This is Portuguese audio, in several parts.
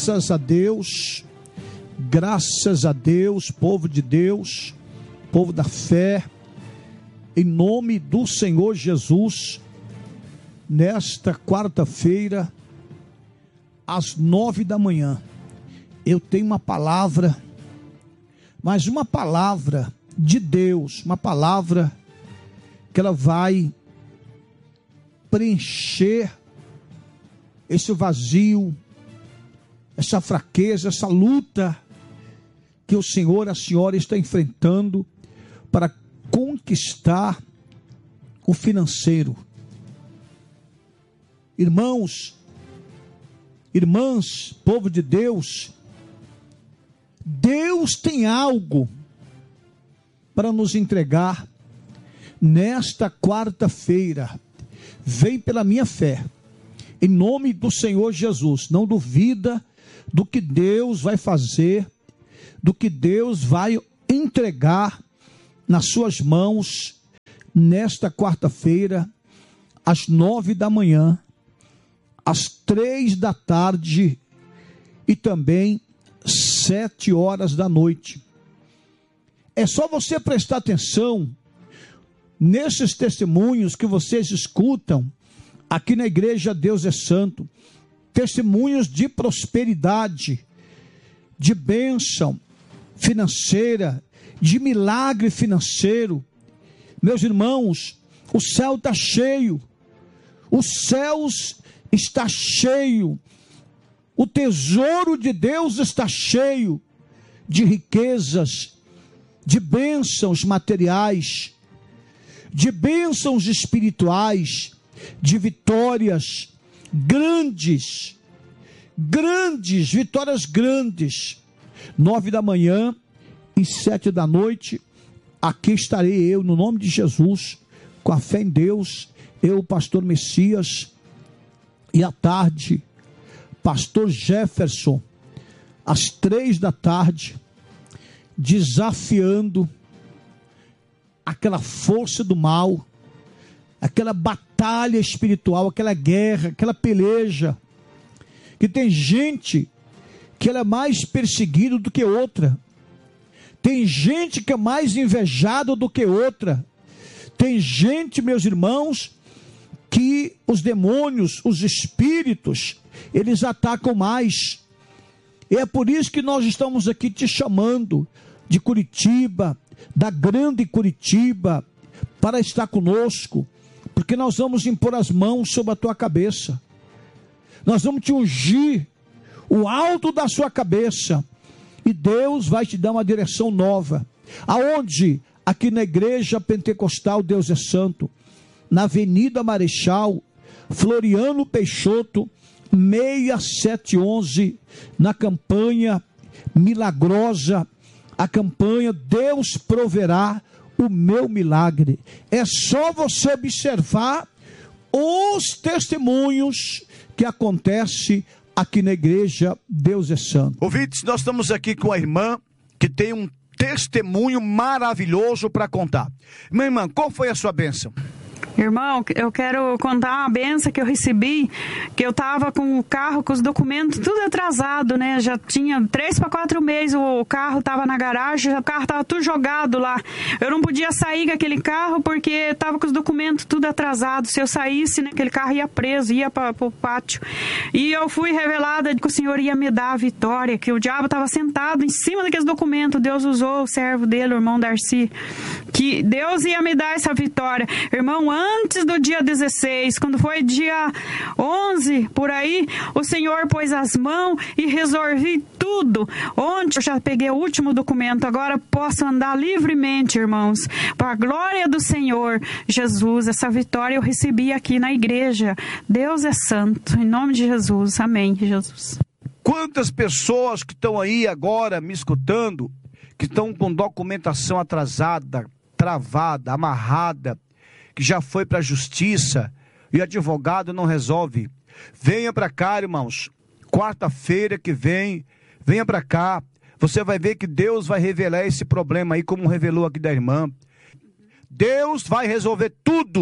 Graças a Deus, povo de Deus, povo da fé, em nome do Senhor Jesus, nesta quarta-feira, às 9 da manhã, eu tenho uma palavra, mas uma palavra de Deus, uma palavra que ela vai preencher esse vazio, essa fraqueza, essa luta que o Senhor, a senhora está enfrentando para conquistar o financeiro. Irmãos, irmãs, povo de Deus, Deus tem algo para nos entregar nesta quarta-feira. Vem pela minha fé, em nome do Senhor Jesus. Não duvida do que Deus vai fazer, do que Deus vai entregar nas suas mãos nesta quarta-feira, às 9 da manhã, às 3 da tarde e também 7 horas da noite. É só você prestar atenção nesses testemunhos que vocês escutam aqui na igreja Deus é Santo, testemunhos de prosperidade, de bênção financeira, de milagre financeiro. Meus irmãos, o céu está cheio, os céus está cheio, o tesouro de Deus está cheio de riquezas, de bênçãos materiais, de bênçãos espirituais, de vitórias grandes, vitórias grandes. 9 da manhã e 7 da noite, aqui estarei eu, no nome de Jesus, com a fé em Deus, eu, o pastor Messias, e à tarde, pastor Jefferson, às 3 da tarde, desafiando aquela força do mal, aquela batalha espiritual, aquela guerra, aquela peleja, que tem gente que ela é mais perseguida do que outra, tem gente que é mais invejada do que outra, tem gente, meus irmãos, que os demônios, os espíritos, eles atacam mais. E é por isso que nós estamos aqui te chamando de Curitiba, da grande Curitiba, para estar conosco, porque nós vamos impor as mãos sobre a tua cabeça, nós vamos te ungir o alto da sua cabeça, e Deus vai te dar uma direção nova. Aonde? Aqui na igreja pentecostal Deus é Santo, na Avenida Marechal Floriano Peixoto 6711, na campanha milagrosa, a campanha Deus proverá o meu milagre. É só você observar os testemunhos que acontecem aqui na igreja Deus é Santo. Ouvintes, nós estamos aqui com a irmã que tem um testemunho maravilhoso para contar. Minha irmã, qual foi a sua bênção? Irmão, eu quero contar uma benção que eu recebi, que eu tava com o carro, com os documentos tudo atrasado, né? Já tinha 3 para 4 meses, o carro tava na garagem, o carro tava tudo jogado lá. Eu não podia sair com aquele carro porque tava com os documentos tudo atrasado. Se eu saísse, né, aquele carro ia preso, ia para o pátio. E eu fui revelada de que o Senhor ia me dar a vitória, que o diabo tava sentado em cima daqueles documentos. Deus usou o servo dele, o irmão Darcy, que Deus ia me dar essa vitória. Irmão, antes do dia 16, quando foi dia 11, por aí, o Senhor pôs as mãos e resolvi tudo. Ontem eu já peguei o último documento, agora posso andar livremente, irmãos. Para a glória do Senhor Jesus, essa vitória eu recebi aqui na igreja. Deus é santo, em nome de Jesus, amém, Jesus. Quantas pessoas que estão aí agora me escutando, que estão com documentação atrasada, travada, amarrada, que já foi para a justiça e o advogado não resolve. Venha para cá, irmãos, quarta-feira que vem, venha para cá, você vai ver que Deus vai revelar esse problema aí, como revelou aqui da irmã. Deus vai resolver tudo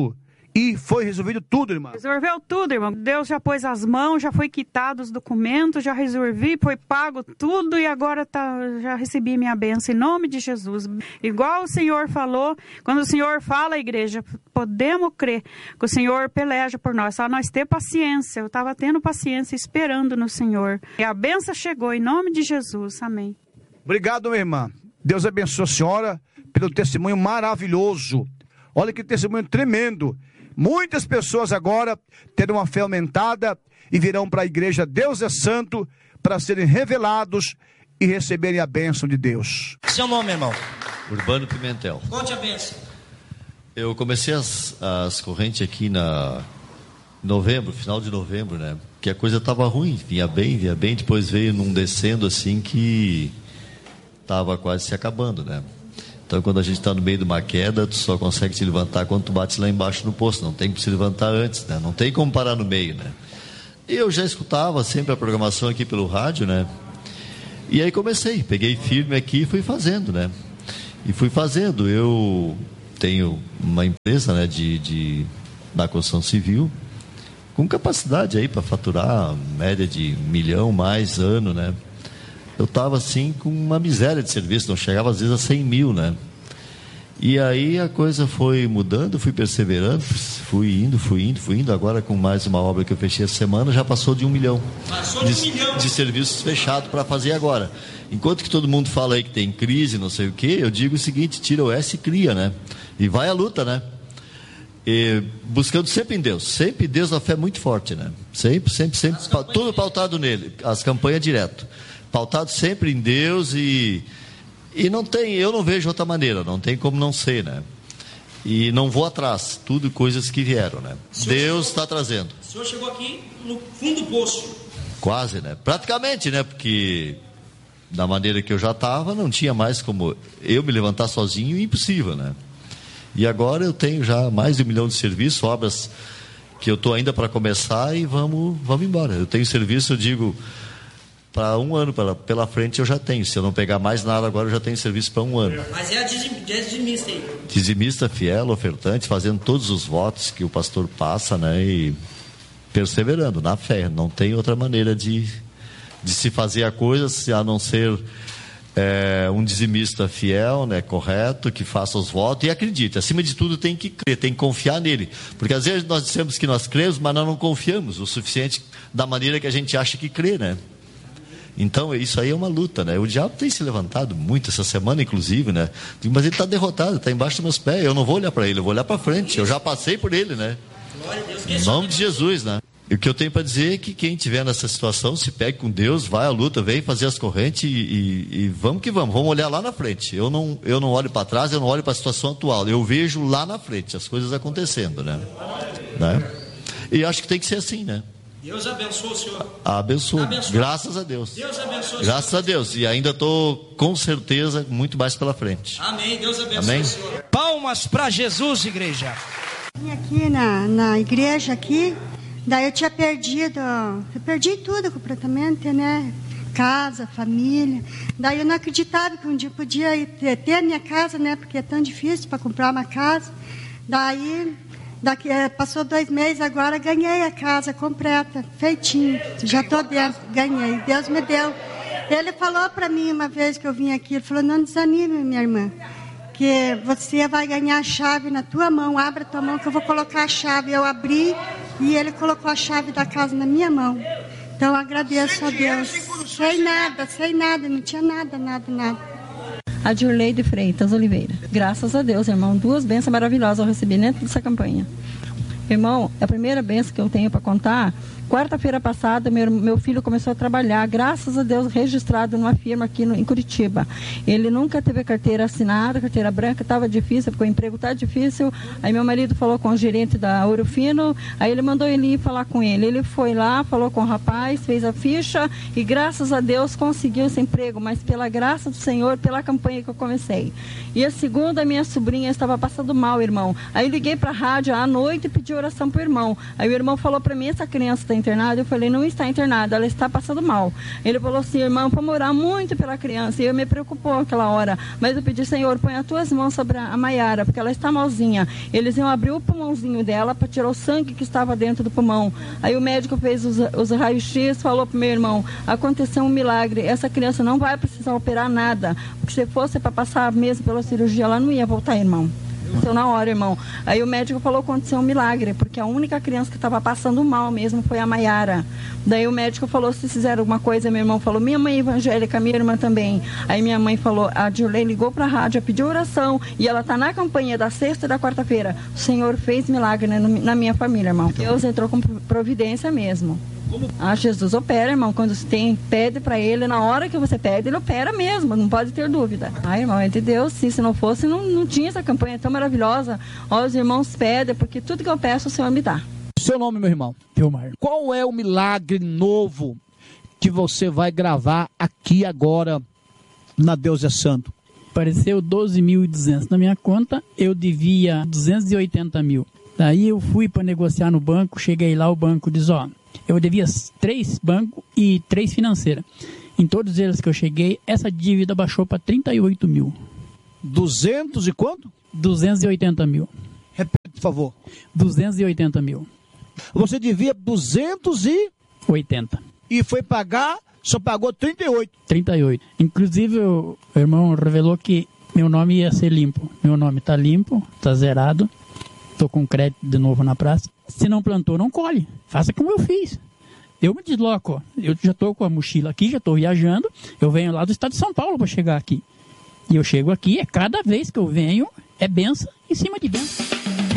E foi resolvido tudo, irmã? Resolveu tudo, irmão. Deus já pôs as mãos, já foi quitado os documentos, já resolvi, foi pago tudo e agora já recebi minha bênção em nome de Jesus. Igual o Senhor falou, quando o Senhor fala, igreja, podemos crer que o Senhor peleja por nós, só nós ter paciência. Eu estava tendo paciência, esperando no Senhor. E a bênção chegou em nome de Jesus. Amém. Obrigado, minha irmã. Deus abençoe a senhora pelo testemunho maravilhoso. Olha que testemunho tremendo. Muitas pessoas agora terão uma fé aumentada e virão para a igreja Deus é Santo para serem revelados e receberem a bênção de Deus. Seu nome, irmão? Urbano Pimentel. Conte a bênção. Eu comecei as correntes aqui na novembro, final de novembro, né? Que a coisa estava ruim, vinha bem, depois veio num descendo assim que estava quase se acabando, né? Então, quando a gente está no meio de uma queda, tu só consegue se levantar quando tu bate lá embaixo no poço. Não tem que se levantar antes, né? Não tem como parar no meio, né? E eu já escutava sempre a programação aqui pelo rádio, né? E aí peguei firme aqui e fui fazendo, né? E fui fazendo. Eu tenho uma empresa, né, na construção civil, com capacidade aí para faturar média de 1 milhão mais ano, né? Eu estava assim com uma miséria de serviço, não chegava às vezes a 100 mil, né? E aí a coisa foi mudando, fui perseverando, fui indo. Agora com mais uma obra que eu fechei essa semana, já passou de 1 milhão. Passou de 1 milhão de serviços fechados para fazer agora. Enquanto que todo mundo fala aí que tem crise, não sei o quê, eu digo o seguinte, tira o S e cria, né? E vai à luta, né? E buscando sempre em Deus a fé é muito forte, né? Sempre, tudo pautado nele, as campanhas direto. Pautado sempre em Deus e não tem, eu não vejo outra maneira, não tem como não ser, né? E não vou atrás, tudo coisas que vieram, né? Deus está trazendo. O senhor chegou aqui no fundo do poço. Quase, né? Praticamente, né? Porque da maneira que eu já estava, não tinha mais como eu me levantar sozinho, impossível, né? E agora eu tenho já mais de 1 milhão de serviços, obras que eu estou ainda para começar e vamos embora. Eu tenho serviço, eu digo, para 1 ano pela frente eu já tenho. Se eu não pegar mais nada agora, eu já tenho serviço para 1 ano. Mas é a dizimista aí. Dizimista fiel, ofertante, fazendo todos os votos que o pastor passa, né? E perseverando na fé. Não tem outra maneira de se fazer a coisa, a não ser um dizimista fiel, né, correto, que faça os votos e acredite. Acima de tudo tem que crer, tem que confiar nele. Porque às vezes nós dizemos que nós cremos, mas nós não confiamos o suficiente da maneira que a gente acha que crê, né? Então isso aí é uma luta, né? O diabo tem se levantado muito essa semana, inclusive, né? Mas ele está derrotado, está embaixo dos meus pés. Eu não vou olhar para ele, eu vou olhar para frente. Eu já passei por ele, né? Glória a Deus. Em nome de Jesus, né? E o que eu tenho para dizer é que quem estiver nessa situação, se pegue com Deus, vai à luta, vem fazer as correntes e vamos que vamos olhar lá na frente. Eu não olho para trás, eu não olho para a situação atual, eu vejo lá na frente as coisas acontecendo, né? E acho que tem que ser assim, né? Deus abençoe o senhor. Abençoe. Graças a Deus. Deus abençoe. Graças a Deus. E ainda estou, com certeza, muito mais pela frente. Amém. Deus abençoe Amém? o senhor. Palmas para Jesus, igreja. Vim aqui na igreja aqui, daí eu tinha perdido, eu perdi tudo completamente, né? Casa, família. Daí eu não acreditava que um dia eu podia ter a minha casa, né? Porque é tão difícil para comprar uma casa. Daí passou 2 meses, agora ganhei a casa completa, feitinho. Já estou dentro, ganhei. Deus me deu. Ele falou para mim uma vez que eu vim aqui, ele falou, não desanime, minha irmã, que você vai ganhar a chave na tua mão, abre a tua mão que eu vou colocar a chave. Eu abri e ele colocou a chave da casa na minha mão. Então eu agradeço a Deus. Sem nada, não tinha nada. A Dirleide Freitas Oliveira. Graças a Deus, irmão. 2 bênçãos maravilhosas eu recebi dentro dessa campanha. Irmão, a primeira bênção que eu tenho para contar, quarta-feira passada, meu filho começou a trabalhar, graças a Deus, registrado numa firma aqui em Curitiba. Ele nunca teve carteira assinada, carteira branca, estava difícil, porque o emprego está difícil. Aí meu marido falou com o gerente da Ouro Fino, aí ele mandou ele ir falar com ele. Ele foi lá, falou com o rapaz, fez a ficha e graças a Deus conseguiu esse emprego, mas pela graça do Senhor, pela campanha que eu comecei. E a segunda, minha sobrinha estava passando mal, irmão. Aí liguei para a rádio à noite e pedi oração pro irmão. Aí o irmão falou para mim, essa criança está internada? Eu falei, não está internada, ela está passando mal. Ele falou assim, irmão, vamos orar muito pela criança. E eu me preocupou aquela hora, mas eu pedi, Senhor, põe as tuas mãos sobre a Maiara, porque ela está malzinha. Eles iam abrir o pulmãozinho dela para tirar o sangue que estava dentro do pulmão. Aí o médico fez os raios-x, falou pro meu irmão, aconteceu um milagre, essa criança não vai precisar operar nada, porque se fosse para passar mesmo pela cirurgia, ela não ia voltar, irmão. Aconteceu na hora, irmão. Aí o médico falou que aconteceu um milagre, porque a única criança que estava passando mal mesmo foi a Maiara. Daí o médico falou, se fizeram alguma coisa, meu irmão falou, minha mãe é evangélica, minha irmã também. Aí minha mãe falou, a Dirley ligou para a rádio, pediu oração, e ela está na campanha da sexta e da quarta-feira. O Senhor fez milagre, né, na minha família, irmão. Deus entrou com providência mesmo. Ah, Jesus opera, irmão. Quando você pede para ele, na hora que você pede, ele opera mesmo, não pode ter dúvida. Ah, irmão, é de Deus, sim. Se não fosse, não tinha essa campanha tão maravilhosa. Ó, os irmãos pedem, porque tudo que eu peço, o Senhor me dá. Seu nome, meu irmão? Vilmar. Qual é o milagre novo que você vai gravar aqui agora na Deus é Santo? Apareceu 12.200 na minha conta, eu devia 280 mil. Daí eu fui para negociar no banco, cheguei lá, o banco diz, ó, eu devia 3 bancos e 3 financeiras. Em todos eles que eu cheguei, essa dívida baixou para 38 mil. 200 e quanto? 280 mil. Repete, por favor. 280 mil. Você devia 280. E foi pagar, só pagou 38. 38. Inclusive, o irmão revelou que meu nome ia ser limpo. Meu nome está limpo, está zerado. Estou com crédito de novo na praça. Se não plantou, não colhe. Faça como eu fiz. Eu me desloco. Eu já estou com a mochila aqui, já estou viajando. Eu venho lá do estado de São Paulo para chegar aqui. E eu chego aqui, cada vez que eu venho, é benção em cima de benção.